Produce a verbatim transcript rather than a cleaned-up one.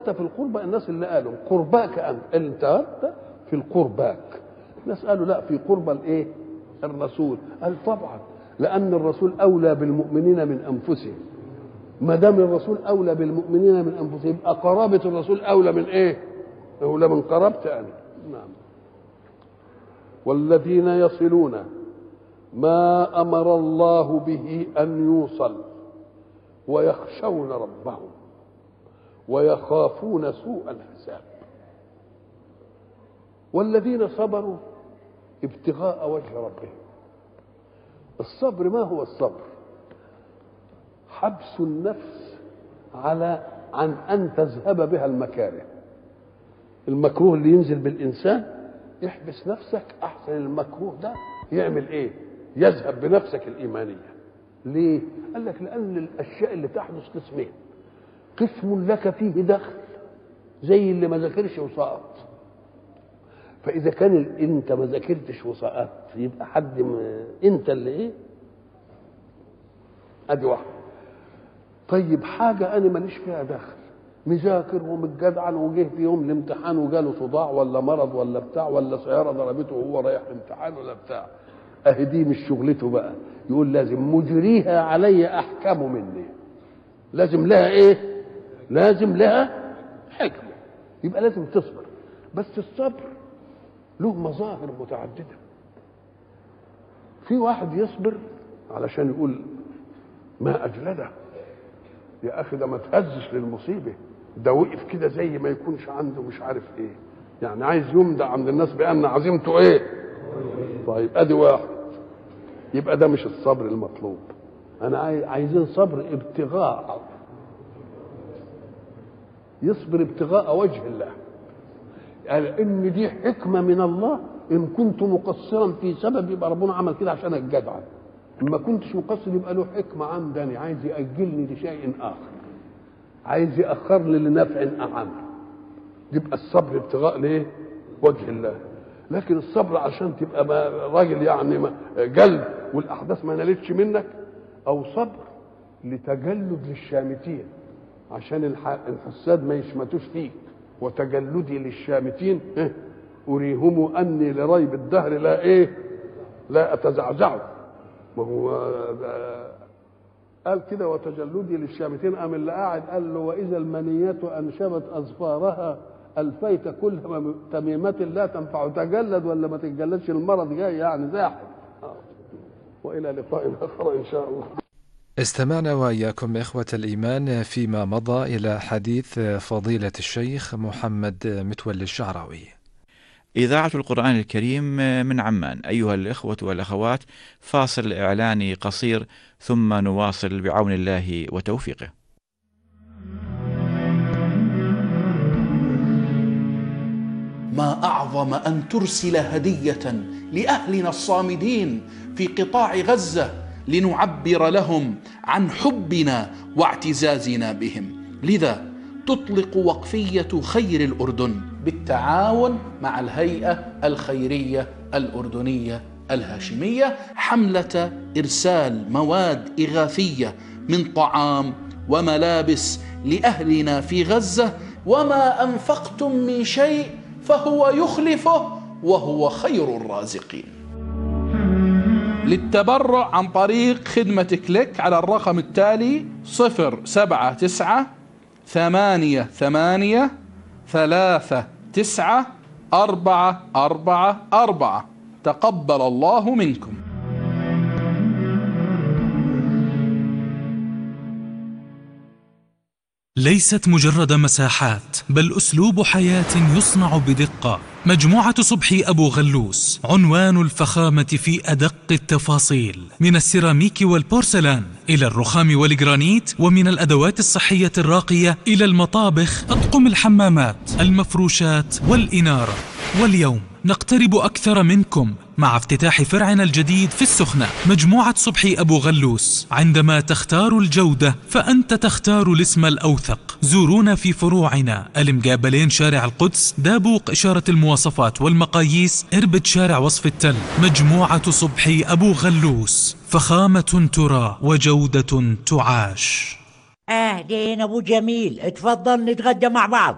في القربى الناس اللي قالوا قرباك أنت أنت في القرباك، الناس قالوا لا في قربى الايه الرسول. قال طبعا لأن الرسول أولى بالمؤمنين من أنفسهم، ما دام الرسول أولى بالمؤمنين من أنفسهم يبقى قرابة الرسول أولى من إيه؟ أولى من قرابتي أنا. نعم. والذين يصلون ما أمر الله به أن يوصل ويخشون ربهم ويخافون سوء الحساب. والذين صبروا ابتغاء وجه ربهم. الصبر ما هو الصبر؟ حبس النفس على عن أن تذهب بها المكاره. المكروه اللي ينزل بالإنسان احبس نفسك أحسن المكروه ده يعمل إيه؟ يذهب بنفسك الإيمانية. ليه؟ قال لك لأن الأشياء اللي تحدث قسمين، قسم لك فيه دخل زي اللي ما ذاكرش وسقط، فإذا كان أنت ما ذاكرتش وسقطت يبقى حد م... أنت اللي إيه؟ أدي واحد. طيب حاجة أنا ماليش فيها دخل، مذاكر ومتجدعن وجه في يوم الامتحان وجاله صداع ولا مرض ولا بتاع ولا سيارة ضربته وهو رايح الامتحان ولا بتاع، أهي دي مش شغلته بقى. يقول لازم مجريها علي أحكم مني، لازم لها إيه؟ لازم لها حكمة، يبقى لازم تصبر. بس الصبر له مظاهر متعددة. في واحد يصبر علشان يقول ما أجلده، يا أخي ده ما تهزش للمصيبة، ده وقف كده زي ما يكونش عنده مش عارف إيه، يعني عايز يمدع عند الناس بأن عزيمته إيه. طيب أدي واحد، يبقى ده مش الصبر المطلوب. أنا عايزين صبر ابتغاء، يصبر ابتغاء وجه الله. قال إن دي حكمة من الله، إن كنت مقصرا في سبب يبقى ربنا عمل كده عشان الجدع، ما كنتش مقصر يبقى له حكمة عمداني، عايز يأجلني لشيء آخر، عايز يأخرني لنفع أعم. يبقى الصبر ابتغاء ليه؟ وجه الله. لكن الصبر عشان تبقى راجل يعني جلد والأحداث ما نالتش منك، أو صبر لتجلد للشامتين عشان الحساد ما يشمتوش فيك، وتجلدي للشامتين إيه؟ أريهم أني لريب الدهر لا إيه؟ لا أتزعزع. ما هو قال كده وتجلدي للشامتين، قام اللي قاعد قال له وإذا المنيات أنشبت أظفارها ألفيت كل تميمة لا تنفع. تجلد ولا ما تتجلدش، المرض جاي يعني زاحف. وإلى لقاء آخر إن شاء الله. استمعنا وإياكم إخوة الإيمان فيما مضى إلى حديث فضيلة الشيخ محمد متولي الشعراوي. إذاعة القرآن الكريم من عمان. أيها الإخوة والأخوات، فاصل إعلاني قصير ثم نواصل بعون الله وتوفيقه. ما أعظم أن ترسل هدية لأهلنا الصامدين في قطاع غزة لنعبر لهم عن حبنا واعتزازنا بهم. لذا تطلق وقفية خير الأردن بالتعاون مع الهيئة الخيرية الأردنية الهاشمية حملة إرسال مواد إغاثية من طعام وملابس لأهلنا في غزة. وما أنفقتم من شيء فهو يخلفه وهو خير الرازقين. للتبرع عن طريق خدمة كليك على الرقم التالي صفر سبعة تسعة ثمانية ثمانية ثلاثة تسعة أربعة أربعة أربعة. تقبل الله منكم. ليست مجرد مساحات، بل أسلوب حياة يصنع بدقة. مجموعة صبحي أبو غلوس عنوان الفخامة في أدق التفاصيل، من السيراميك والبورسلان إلى الرخام والجرانيت، ومن الأدوات الصحية الراقية إلى المطابخ، أطقم الحمامات، المفروشات والإنارة. واليوم نقترب أكثر منكم مع افتتاح فرعنا الجديد في السخنة. مجموعة صبحي أبو غلوس، عندما تختار الجودة فأنت تختار الاسم الأوثق. زورونا في فروعنا المقابلين شارع القدس، دابوق إشارة المواصفات والمقاييس، إربد شارع وصف التل. مجموعة صبحي أبو غلوس، فخامة ترى وجودة تعاش. أهلين أبو جميل، اتفضل نتغدى مع بعض.